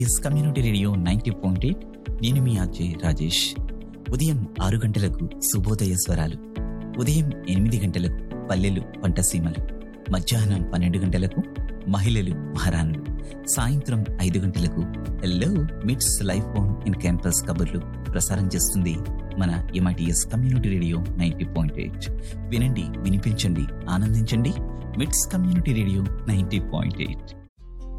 Yes community radio 90.8. నేను మీ RJ Rajesh. ఉదయం 6 గంటలకు శుభోదయ స్వరాలు, ఉదయం 8 గంటలకు పల్లెలు పంటసీమలు, మధ్యాహ్నం 12 గంటలకు మహిళలు మహారాణులు, సాయంత్రం 5 గంటలకు హెల్లో మిట్స్ లైఫ్ ఆన్ ఇన్ క్యాంపస్ కబుర్లు ప్రసారం చేస్తుంది మన ఎంఐటిఎస్ కమ్యూనిటీ రేడియో 90.8. వినండి, వినిపించండి, ఆనందించండి. మిట్స్ కమ్యూనిటీ రేడియో 90.8.